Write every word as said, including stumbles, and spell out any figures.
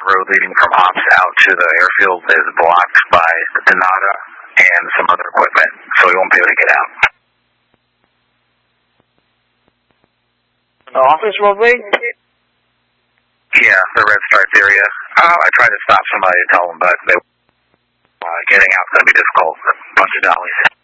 road leading from ops out to the airfield is blocked by Donata and some other equipment, so we won't be able to get out. The office roadway? Yeah, the Red Stripes area. Uh, I tried to stop somebody to tell them, but they, uh, getting out's going to be difficult. A bunch of dollies.